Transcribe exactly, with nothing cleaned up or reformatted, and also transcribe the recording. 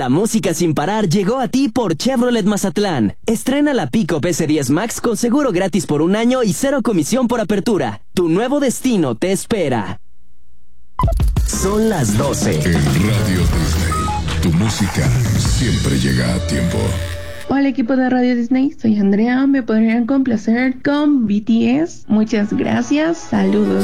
música sin parar llegó a ti por Chevrolet Mazatlán. Estrena la Pickup S diez Max con seguro gratis por un año y cero comisión por apertura. Tu nuevo destino te espera. Son las doce. En Radio Disney, tu música siempre llega a tiempo. Hola equipo de Radio Disney, soy Andrea. Me podrían complacer con B T S. Muchas gracias, saludos.